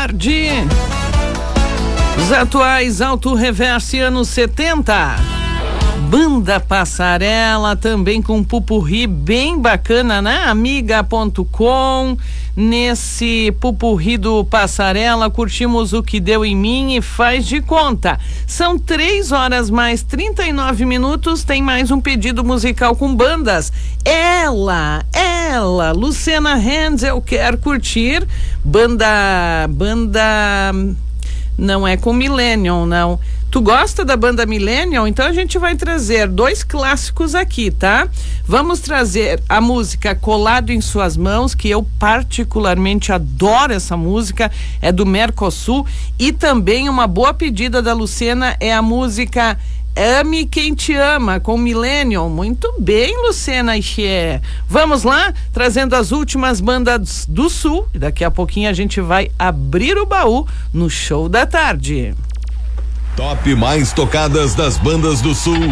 tarde. Os atuais Auto Reverse anos 70. Banda Passarela, também com um pupurri bem bacana, né? Amiga.com. Nesse pupurri do Passarela, curtimos O Que Deu em Mim e Faz de Conta. São 3 horas mais 39 minutos. Tem mais um pedido musical com bandas. Ela, Luciana Hensel quer curtir. Banda. Não é com Millennium, não. Tu gosta da banda Millennium? Então a gente vai trazer 2 clássicos aqui, tá? Vamos trazer a música Colado em Suas Mãos, que eu particularmente adoro essa música, é do Mercosul, e também uma boa pedida da Luciana é a música Ame Quem Te Ama, com Millennium. Muito bem, Luciana Ixê. Vamos lá, trazendo as últimas bandas do Sul, e daqui a pouquinho a gente vai abrir o baú no Show da Tarde. Top mais tocadas das bandas do Sul.